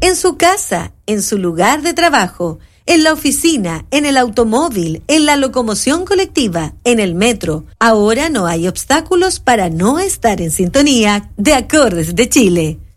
en su casa, en su lugar de trabajo, en la oficina, en el automóvil, en la locomoción colectiva, en el metro. Ahora no hay obstáculos para no estar en sintonía de Acordes de Chile.